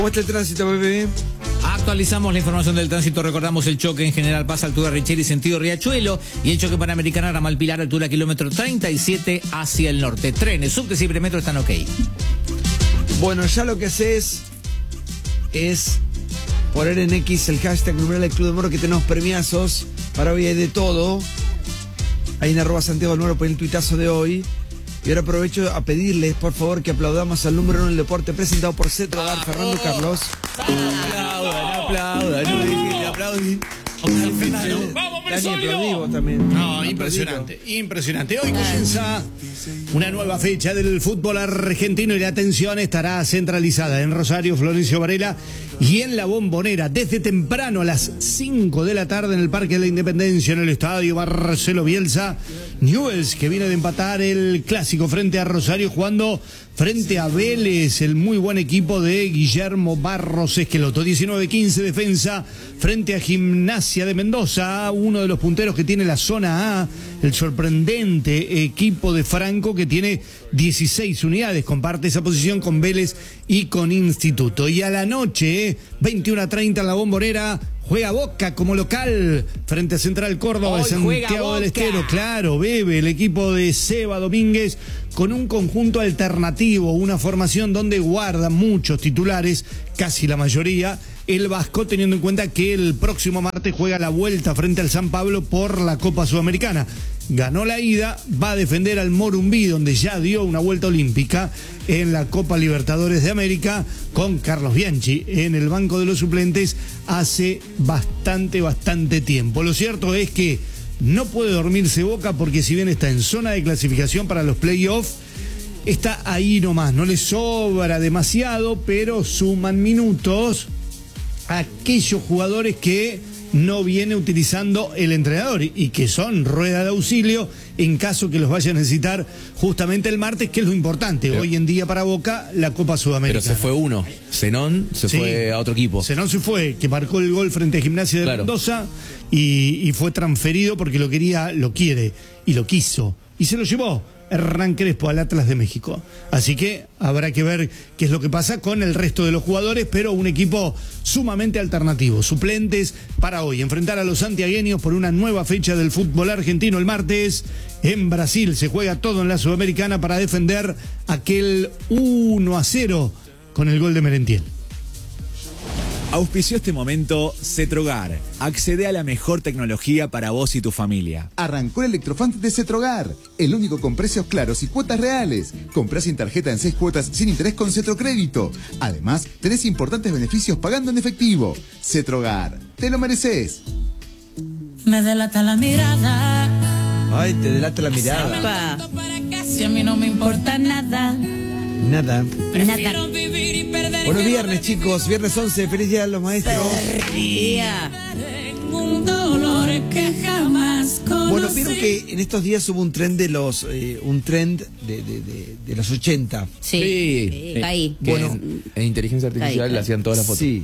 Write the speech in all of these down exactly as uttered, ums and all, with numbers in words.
¿Cómo está el tránsito, bebé? Actualizamos la información del tránsito. Recordamos el choque en General Paz, altura Richeri, sentido Riachuelo, y el choque Panamericana Ramal Pilar, altura kilómetro treinta y siete hacia el norte. Trenes, subtes y premetro están ok. Bueno, ya lo que haces es poner en X el hashtag numeral del Club de Moro, que tenemos premiazos. Para hoy hay de todo. Ahí en arroba Santiago del Moro por el tuitazo de hoy. Y ahora aprovecho a pedirles, por favor, que aplaudamos al número uno del deporte presentado por Cetrogar, ah, Fernando oh. Carlos. Aplaudan, aplaudan, no dije que aplaudí. ¡Vamos, Bersolio! También. No, impresionante, impresionante. Hoy comienza una nueva fecha del fútbol argentino y la atención estará centralizada en Rosario, Florencio Varela y en La Bombonera desde temprano a las cinco de la tarde en el Parque de la Independencia, en el estadio Marcelo Bielsa. Newell's, que viene de empatar el clásico frente a Rosario, jugando frente a Vélez, el muy buen equipo de Guillermo Barros Esqueloto. diecinueve quince defensa frente a Gimnasia de Mendoza, uno de los punteros que tiene la zona A, el sorprendente equipo de Franco, que tiene dieciséis unidades, comparte esa posición con Vélez y con Instituto. Y a la noche, veintiuno a treinta en La Bombonera, juega Boca como local frente a Central Córdoba de Santiago del Estero. Claro, bebe el equipo de Seba Domínguez con un conjunto alternativo, una formación donde guarda muchos titulares, casi la mayoría, el Vasco, teniendo en cuenta que el próximo martes juega la vuelta frente al San Pablo por la Copa Sudamericana. Ganó la ida, va a defender al Morumbí, donde ya dio una vuelta olímpica en la Copa Libertadores de América, con Carlos Bianchi en el banco de los suplentes hace bastante, bastante tiempo. Lo cierto es que no puede dormirse Boca, porque si bien está en zona de clasificación para los playoffs, está ahí nomás, no le sobra demasiado, pero suman minutos a aquellos jugadores que no viene utilizando el entrenador y que son rueda de auxilio en caso que los vaya a necesitar justamente el martes, que es lo importante. Pero hoy en día para Boca, la Copa Sudamericana. Pero se fue uno, Zenón se sí, fue a otro equipo. Zenón se fue, que marcó el gol frente a Gimnasia de claro. Mendoza y, y fue transferido porque lo quería, lo quiere y lo quiso y se lo llevó Hernán Crespo al Atlas de México. Así que habrá que ver qué es lo que pasa con el resto de los jugadores, pero un equipo sumamente alternativo. Suplentes para hoy, enfrentar a los santiagueños por una nueva fecha del fútbol argentino el martes. En Brasil se juega todo en la Sudamericana para defender aquel uno a cero con el gol de Merentiel. Auspició este momento Cetrogar. Accede a la mejor tecnología para vos y tu familia. Arrancó el Electrofan de Cetrogar, el único con precios claros y cuotas reales. Comprá sin tarjeta en seis cuotas sin interés con Cetrocrédito. Además, tenés importantes beneficios pagando en efectivo. Cetrogar, te lo mereces. Me delata la mirada. Ay, te delata la mirada. Si a mí no me importa nada. Nada. Nada. Bueno, viernes, chicos, viernes once, feliz día a los maestros. Día. Un dolor que jamás conocí. Bueno, vieron que en estos días hubo un trend de los, eh, un trend de, de, de, de los ochenta. Sí, sí. Caí. Bueno, en, en inteligencia artificial Caí. le hacían todas las fotos. Sí.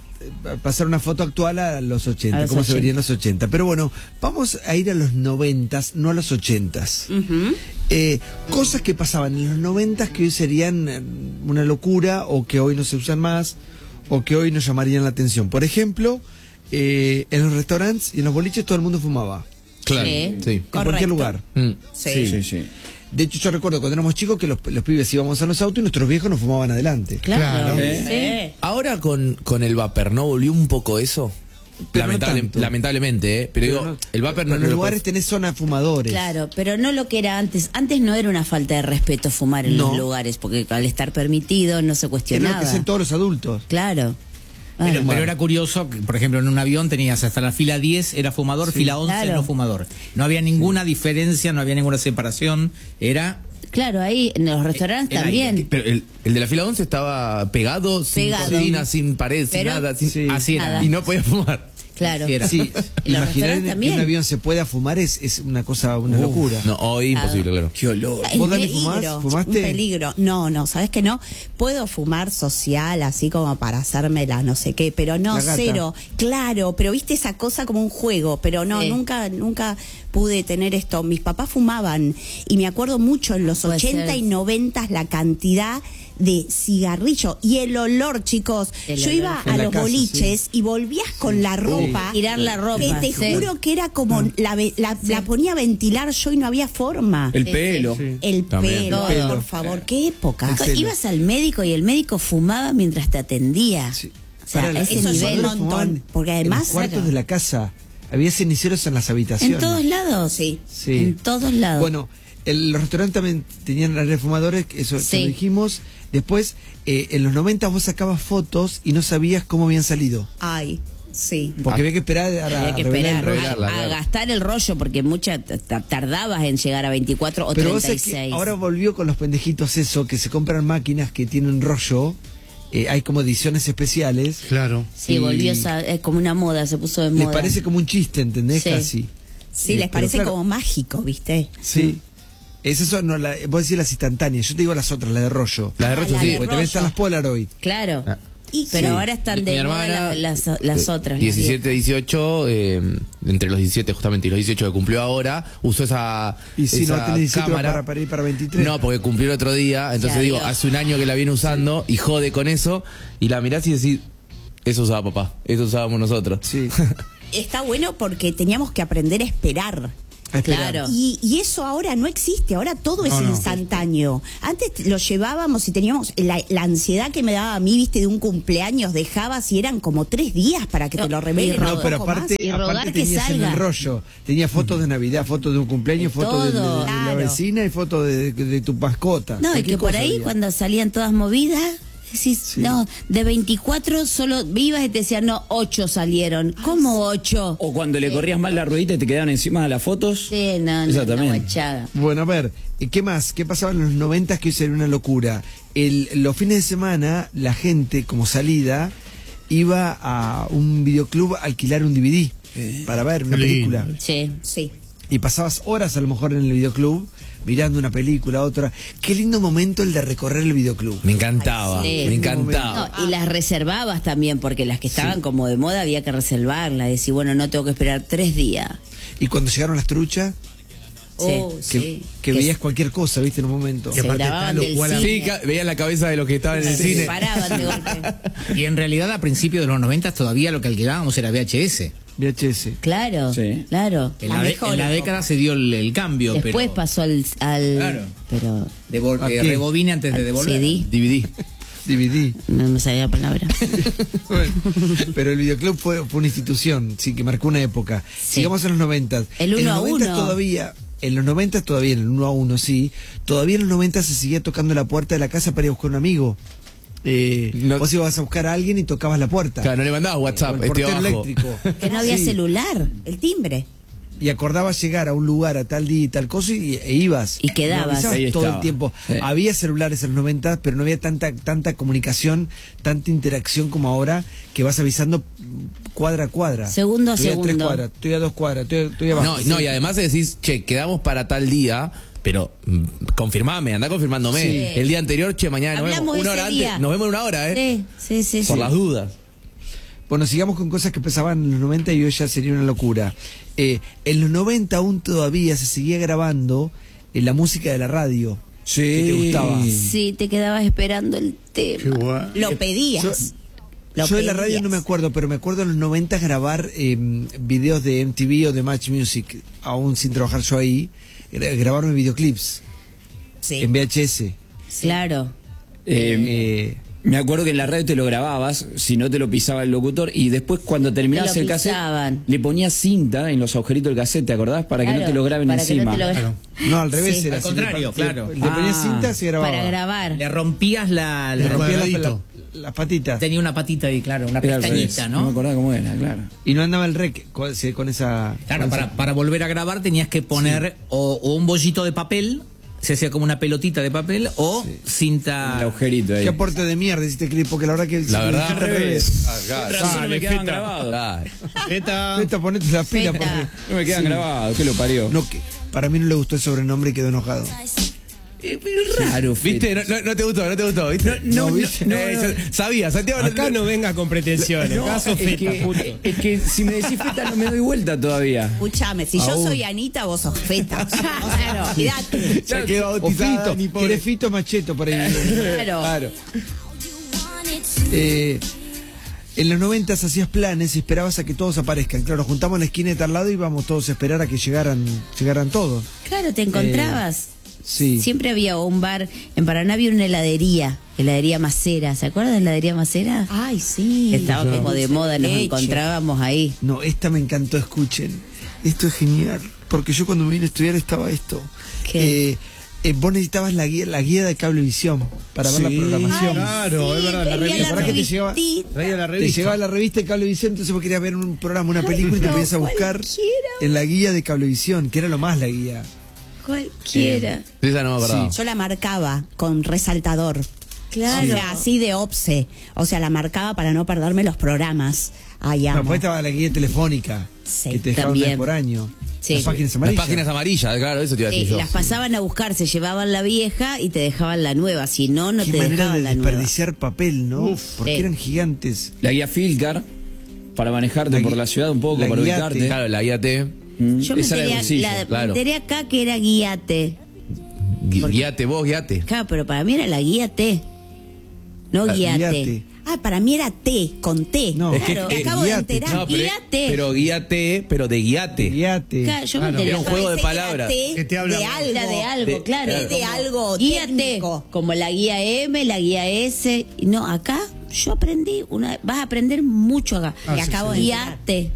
Pasar una foto actual a los ochenta, a cómo los se verían los ochenta. Pero bueno, vamos a ir a los noventas, no a los ochentas. Uh-huh. eh, cosas que pasaban en los noventas que hoy serían una locura, o que hoy no se usan más, o que hoy nos llamarían la atención. Por ejemplo, eh, en los restaurantes y en los boliches todo el mundo fumaba. Claro, sí. sí. En cualquier lugar. Mm. Sí. Sí. Sí, sí. De hecho, yo recuerdo cuando éramos chicos que los, los pibes íbamos a los autos y nuestros viejos nos fumaban adelante. Claro. Claro. Sí. Ahora con, con el vapor, ¿no volvió un poco eso? Pero Lamentable, no tanto. lamentablemente, ¿eh? Pero, Pero digo, no, el vapor no... en no los lo lugares puede... tenés zona fumadores. Claro, pero no lo que era antes. Antes no era una falta de respeto fumar en No. los lugares, porque al estar permitido no se Es cuestionaba. lo que hacen todos los adultos. Claro. Pero, Bueno. pero era curioso, que, por ejemplo, en un avión tenías hasta la fila diez era fumador, Sí, fila once claro. no fumador. No había ninguna diferencia, no había ninguna separación, era... Claro, ahí en los restaurantes Era también. Pero el, el de la fila once estaba pegado, Pegado. sin cocina, sin pared, Pero- sin nada. Sin... Sí. Así era. Nada. Y no podía fumar. Claro. Sí, era. Sí, En los imaginar restaurantes que también. un avión se pueda fumar es, es una cosa, una Uf, locura. No, hoy imposible, claro. Qué olor. Es ¿Vos, Dani, peligro, fumás? ¿Fumaste? un peligro. No, no, ¿sabes qué no? Puedo fumar social, así como para hacerme la no sé qué, pero no, La gata. cero. Claro, pero viste esa cosa como un juego, pero no, Sí. nunca, nunca pude tener esto. Mis papás fumaban y me acuerdo mucho en los Puede ochenta ser. y noventa la cantidad de cigarrillo y el olor, chicos. El Yo olor. iba En a la los casa, bolillos y volvías con la ropa. Tirar la ropa. Que te sí. juro que era como la, ve- la, la ponía a ventilar yo y no había forma. El Sí, pelo. El También. pelo, Todo. ay, por favor, qué época. El pelo. Ibas al médico y el médico fumaba mientras te atendía. Sí. O sea, Para, ese eso los es un nivel. fumadores montón, fumaban porque en además- los cuartos Claro. de la casa había ceniceros en las habitaciones. En todos lados. Sí. Sí. En todos lados. Bueno, el- los restaurantes también tenían área de fumadores, que eso Sí. te lo dijimos. Después, eh, en los noventa vos sacabas fotos y no sabías cómo habían salido. Ay, sí. Porque había que esperar a, Había que revelar esperar el rollo. a, revelarla, a claro. gastar el rollo porque muchas tardabas en llegar a veinticuatro o Pero vos treinta y sabés que seis. ahora volvió con los pendejitos eso, que se compran máquinas que tienen rollo. Eh, hay como ediciones especiales. Claro. Sí, y- volvió esa, es como una moda, se puso de Les moda. parece como un chiste, ¿entendés? Sí. Casi. Sí, Eh, les pero parece claro, como mágico, ¿viste? Sí. Es eso, no, la, vos decís las instantáneas, yo te digo las otras, las de rollo. Las de Ah, rollo, la sí. de Porque también están las Polaroid. Claro. Ah. Y Pero sí. ahora están Mi de moda hermana, la- las, las eh, otras. diecisiete, dieciocho, eh, entre los diecisiete justamente y los dieciocho que cumplió ahora, usó esa, Y si esa no tenés diecisiete cámara. para, para ir para veintitrés. No, porque cumplió el otro día, entonces Ya, digo, Dios. hace un año que la viene usando y jode con eso, y la mirás y decís, eso usaba papá, eso usábamos nosotros. Sí. Está bueno porque teníamos que aprender a esperar. A esperar. Claro. Y, y eso ahora no existe, ahora todo es No, no. instantáneo. Antes lo llevábamos y teníamos la, la ansiedad que me daba a mí, viste, de un cumpleaños, dejabas y eran como tres días para que te lo revelen. y un No, poco pero más. aparte, Y rogar aparte que tenías en salga. el rollo, tenías fotos de Navidad, fotos de un cumpleaños, De fotos de, de- todo. de la Claro. vecina y fotos de, de- de tu mascota. No, y Cualquier que por cosa ahí había. cuando salían todas movidas, decís, no, de veinticuatro solo vivas y te decían, no, ocho salieron. ¿Cómo ocho? O cuando le corrías mal la ruedita y te quedaban encima de las fotos. Sí, no, no, una Exactamente. guachada. Bueno, a ver, ¿qué más? ¿Qué pasaba en los noventas que hoy sería una locura? El, los fines de semana, la gente, como salida, iba a un videoclub a alquilar un D V D para ver una qué lindo. película. Sí. Sí. Y pasabas horas a lo mejor en el videoclub, mirando una película, otra. Qué lindo momento el de recorrer el videoclub. Me encantaba, Ay, sí. me encantaba. No, y las reservabas también, porque las que estaban como de moda había que reservarlas. Decir, bueno, no tengo que esperar tres días. Y cuando llegaron las truchas, Oh, que, sí. que Que veías cualquier cosa, ¿viste? En un momento. Y se aparte grababan está lo del cual- cine. Sí, ca- veía la cabeza de los que estaban en el Se cine. paraban de golpe. Y en realidad a principios de los noventa todavía lo que alquilábamos era V H S. V H S. Claro, Sí. claro. En La la, de- mejor en la época. década se dio el, el cambio, Después pero pasó al... al Claro. Pero... devol- ¿A eh, qué? rebobine antes de al devolver. C D. D V D. D V D. No me sabía la palabra. Bueno, pero el videoclub fue, fue una institución, sí, que marcó una época. Sí. Sigamos en los noventas. El uno en los a noventas uno. todavía, en los noventas todavía, en el uno a uno, sí. Todavía en los noventas se seguía tocando la puerta de la casa para ir a buscar un amigo. Eh, No- vos ibas a buscar a alguien y tocabas la puerta. Claro, no le mandabas O WhatsApp, el este portero abajo. eléctrico. Que no había Sí. celular. El timbre. Y acordabas llegar a un lugar a tal día y tal cosa y, e ibas. Y quedabas. No avisabas Ahí todo el estaba. tiempo. Sí. Había celulares en los noventa, pero no había tanta tanta comunicación, tanta interacción como ahora, que vas avisando cuadra a cuadra. Segundo a estoy a tres segundo. cuadras, estoy a dos cuadras, estoy, estoy abajo. No, no, y además decís, che, quedamos para tal día, pero mm, confirmame, anda confirmándome. Sí. El día anterior, che, mañana nos Hablamos vemos. Una ese hora día. antes, nos vemos en una hora, ¿eh? Sí, sí, sí. Por sí. las dudas. Bueno, sigamos con cosas que empezaban en los noventa y hoy ya sería una locura. Eh, en los noventa aún todavía se seguía grabando eh, la música de la radio. Sí. Que te gustaba. Sí, te quedabas esperando el Qué tema. guay. Lo pedías. Yo, Lo yo de la radio pedías. no me acuerdo, pero me acuerdo en los noventa grabar eh, videos de M T V o de Match Music, aún sin trabajar yo ahí, gra- grabarme videoclips Sí. en V H S. Claro. Eh, Eh, me acuerdo que en la radio te lo grababas, si no te lo pisaba el locutor, y después cuando terminabas Te lo el cassette, pisaban. le ponías cinta en los agujeritos del cassette, ¿te acordás? Para que no Claro, te lo graben para que no encima. te lo gra- no, al revés Sí. era Al así, contrario, le- claro. Le, le ponías Ah, cinta y se grababa. Para grabar. Le rompías la, Le la- rompía las cuadradito. la- las patitas. tenía una patita ahí, claro, una Era al revés. pestañita, No me ¿no? acordaba cómo era, claro. Y no andaba el rec con, sí, con esa... Claro, con para, esa- para volver a grabar tenías que poner o, o un bollito de papel, se hacía como una pelotita de papel, o cinta. El agujerito ahí. Qué aporte de mierda hiciste clip, porque la verdad que... La verdad, al revés. Acá, Razón, no me quedaban Feta. grabados. Ay. Feta. Vete a ponerte la pila Feta. porque... No me quedan Sí. grabados, ¿qué lo parió? No, que para mí no le gustó el sobrenombre y quedó enojado. Es raro, ¿Viste? No, no, no te gustó, no te gustó, ¿viste? No, no, ¿viste? no, Eh, no. yo sabía, Santiago. no- Acá no venga con pretensiones. Acá sos es, feta, que, puto. es que si me decís feta no me doy vuelta todavía. Escúchame, si yo soy Anita, vos sos feta. O sea, no, olvidate. Ya quedó O bautizada, Fito, ni pobre. ¿querés Fito Macheto por ahí? Claro. Claro. Eh, en los noventas hacías planes y esperabas a que todos aparezcan. Claro, juntamos en la esquina de tal lado y íbamos todos a esperar a que llegaran, llegaran todos. Claro, te encontrabas. Sí. Siempre había un bar. En Paraná había una heladería, heladería Macera. ¿Se acuerdan de heladería Macera? Ay, sí. Estaba como de moda, nos Leche. encontrábamos ahí. No, esta me encantó, escuchen. Esto es genial. Porque yo cuando me vine a estudiar estaba esto. ¿Qué? Eh, eh, vos necesitabas la guía, la guía de Cablevisión para ver la programación. Claro, es verdad, la venía revista. la ¿Para qué te llegaba? revistita. Traía la Te revista. llegaba la revista de Cablevisión, entonces vos querías ver un programa, una película y te no, podías a buscar cualquiera. en la guía de Cablevisión, que era lo más la guía. Cualquiera. Esa no me acordaba. Yo la marcaba con resaltador. Claro. O sea, así de obse. O sea, la marcaba para no perderme los programas. Ay, No, amo. después estaba la guía telefónica, Sí, que te dejaban una también. vez por año. Sí. Las páginas Las amarillas. páginas amarillas, claro, eso te iba a Sí, decir yo. las pasaban a buscar, se llevaban la vieja y te dejaban la nueva. Si no, no Qué te manera de dejaban la nueva. desperdiciar papel, ¿no? Porque sí. eran gigantes. La guía Filcar, para manejarte La por gui- la ciudad un poco, la para guiate. ubicarte. Claro, la guía T. Mm, Yo me esa era de enteré, bolsillo. la, me claro. enteré acá que era guíate. Gui- Guíate vos, guíate. Claro, pero para mí era la guía T. No La guíate. guíate. Ah, para mí era T, con T. No, Es que- Claro, me eh, acabo de guíate, enterar. No, pero, Guíate. pero guíate, pero de guíate. Guíate. Claro, yo me Claro, enteré era un acá. juego de Pensé que era palabras. T Que te habla- de algo. Era de algo, De- claro. T de algo Guíate, técnico. como la guía M, la guía S. Y no, acá yo aprendí, una, vas a aprender mucho acá. Me acabo de Guíate.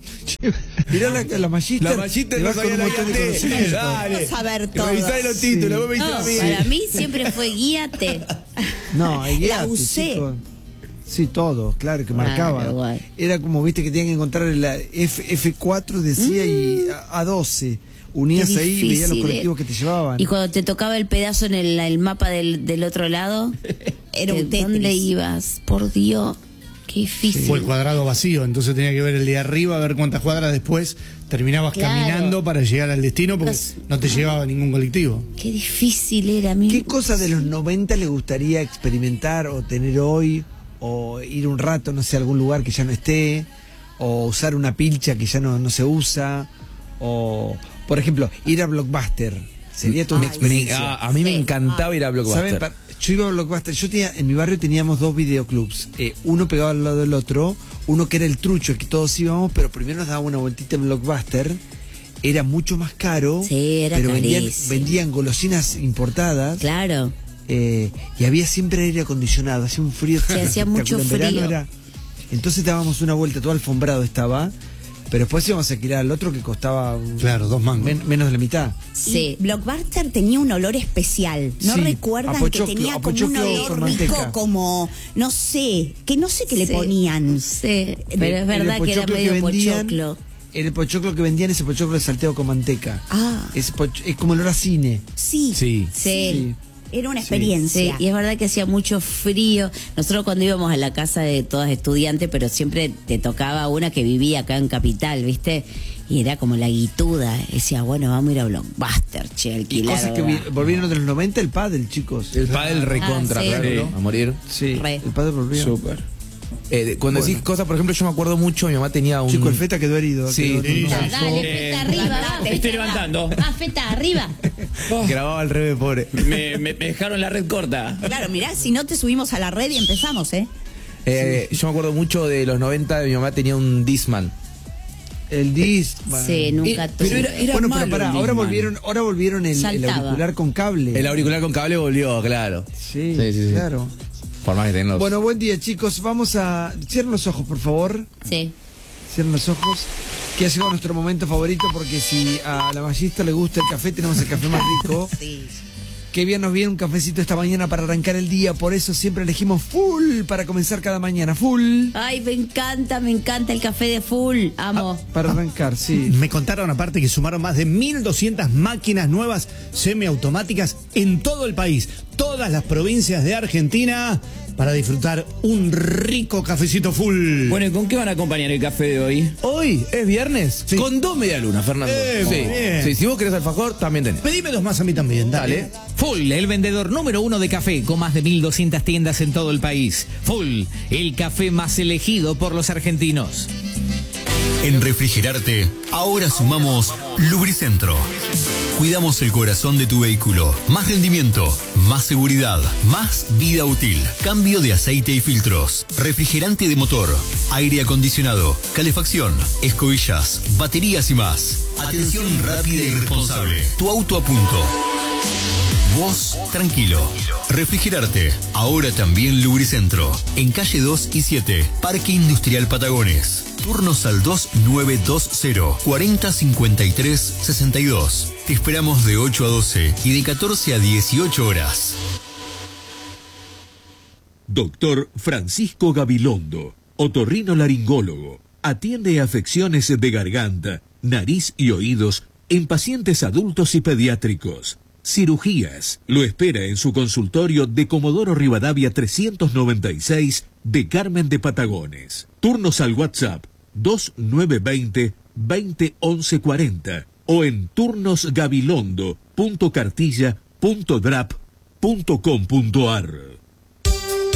Mirá la, la mallita. La mallita te no va con sabía un la montón de guía T. conocimientos. Dale. Vamos a ver todo. Revisá los títulos, vos me No, dijiste a mí. para mí siempre fue guíate. No, el La guíate, usé. chicos. Sí, todo, claro, que Claro, marcaba. guay. Era como, viste, que tenían que encontrar la F, F4, decía, y A doce. Unías Qué ahí y veías los difícil, colectivos eh. que te llevaban. Y cuando te tocaba el pedazo en el, el mapa del, del otro lado, Era ¿de un Tetris. ¿dónde ibas? Por Dios, qué difícil. Fue el cuadrado vacío, entonces tenía que ver el de arriba, ver cuántas cuadras después terminabas Claro. caminando para llegar al destino porque Los- no te llevaba ningún colectivo. Qué difícil era a mí. ¿Qué cosa de los noventa le gustaría experimentar o tener hoy? O ir un rato, no sé, a algún lugar que ya no esté, o usar una pilcha que ya no, no se usa, o, por ejemplo, ir a Blockbuster. Sería toda una Ay, experiencia. Ah, a mí me encantaba ir a Blockbuster. ¿Saben? Pa- Yo iba a Blockbuster. Yo tenía, en mi barrio teníamos dos videoclubs. Eh, uno pegado al lado del otro. Uno que era el trucho, el que todos íbamos, pero primero nos daba una vueltita en Blockbuster. Era mucho más caro. Sí, era pero vendían, carísimo. vendían golosinas importadas. Claro. Eh, y había siempre aire acondicionado, hacía un frío. Sí, hacía mucho espectacular. En verano frío. era- Entonces dábamos una vuelta, todo alfombrado estaba, pero después íbamos a alquilar al otro que costaba un- Claro, dos mangos. men- menos de la mitad. Sí. Y Blockbuster tenía un olor especial. ¿No Sí, recuerdan a que pochoclo, tenía a como un pochoclo olor con rico, manteca. como, no sé, que no sé qué le Sí, ponían? Sí, pero es El verdad que era pochoclo medio vendían- pochoclo. El pochoclo que vendían, ese pochoclo de salteo con manteca. Ah. Es, poch- es como el olor a cine. Sí, Sí. Sí. era una Sí, experiencia. y es verdad que hacía mucho frío. Nosotros cuando íbamos a la casa de todas estudiantes, pero siempre te tocaba una que vivía acá en Capital, ¿viste? Y era como la guituda. Decía, bueno, vamos a ir a Blockbuster, che, Y alquilar. cosas que ahora. vi- volvieron de los noventa, el pádel, chicos. El pádel recontra, Ah, sí. claro, Sí. a morir. Sí, Re. el pádel volvió. Súper. Eh, de- cuando decís cosas, por ejemplo, yo me acuerdo mucho, mi mamá tenía un... Chico, el feta quedó herido. Sí. quedó- Sí. no, Dale, no, dale, Eh, feta arriba, va. me estoy levantando. Ah, feta arriba. Grababa al revés, pobre. Me, me- me dejaron la red corta. Claro, mirá, si no te subimos a la red y empezamos, ¿eh? Eh, Yo me acuerdo mucho de los noventa, mi mamá tenía un Discman. El disc. Sí, nunca Eh, tuve. pero era, era bueno, malo pero pará, el ahora Discman. volvieron, ahora volvieron el, el Saltaba. auricular con cable. El auricular con cable volvió, claro. Sí, Sí, sí, sí. claro. Por más que tengan los- Bueno, buen día, chicos. Vamos a. Cierren los ojos, por favor. Sí. Cierren los ojos. Que ha llegado nuestro momento favorito, porque si a la ballista le gusta el café, tenemos el café más rico. Qué bien nos viene un cafecito esta mañana para arrancar el día. Por eso siempre elegimos full para comenzar cada mañana. Full. Ay, me encanta, me encanta el café de full. Amo. Para arrancar, sí. Me contaron aparte que sumaron más de mil doscientas máquinas nuevas semiautomáticas en todo el país. Todas las provincias de Argentina para disfrutar un rico cafecito full. Bueno, ¿y con qué van a acompañar el café de hoy? Hoy es viernes Sí. con dos medialunas, Fernando. Eh, muy bien. sí. sí, si vos querés alfajor, también tenés. Pedime dos más a mí también, dale. Dale. Full, el vendedor número uno de café, con más de mil doscientas tiendas en todo el país. Full, el café más elegido por los argentinos. En refrigerarte, ahora sumamos Lubricentro. Cuidamos el corazón de tu vehículo. Más rendimiento, más seguridad, más vida útil. Cambio de aceite y filtros. Refrigerante de motor, aire acondicionado, calefacción, escobillas, baterías y más. Atención rápida y responsable. Tu auto a punto. Vos, tranquilo. Refrigerarte, ahora también Lubricentro. En calle dos y siete, Parque Industrial Patagones. Turnos al dos nueve dos cero, cuarenta cincuenta y tres sesenta y dos. Te esperamos de ocho a doce y de catorce a dieciocho horas. Doctor Francisco Gabilondo, otorrinolaringólogo. Atiende afecciones de garganta, nariz y oídos en pacientes adultos y pediátricos. Cirugías. Lo espera en su consultorio de Comodoro Rivadavia trescientos noventa y seis de Carmen de Patagones. Turnos al WhatsApp dos nueve dos cero, veinte once cuarenta o en turnosgabilondo punto cartilla punto drap punto com punto ar.